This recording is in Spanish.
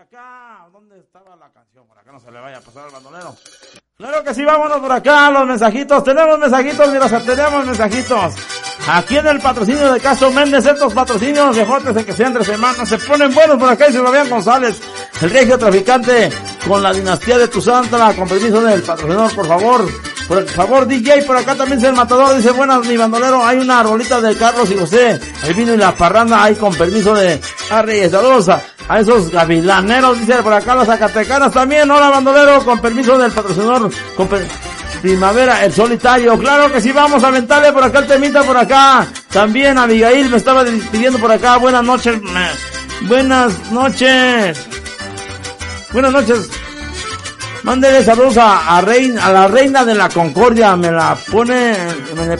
acá. ¿Dónde estaba la canción? Por acá no se le vaya a pasar al bandolero. Claro que sí, vámonos por acá, los mensajitos. Tenemos mensajitos, mira, tenemos mensajitos. Aquí en el patrocinio de Castro Méndez, estos patrocinios de Jotes de que sea entre semanas se ponen buenos por acá, y se Fabián González, el regio traficante con la dinastía de Tuzantla, con permiso del patrocinador, por favor, DJ, por acá también es el matador, dice, buenas, mi bandolero, hay una rolita de Carlos y José, el vino y la parranda, ahí con permiso de Arreyes, saludos a esos gavilaneros, dice por acá las zacatecanas también, hola bandolero, con permiso del patrocinador, Primavera, el solitario, claro que sí, vamos a aventarle por acá el temita por acá, también Abigail me estaba pidiendo por acá, buenas noches, mándele saludos a la reina de la Concordia, me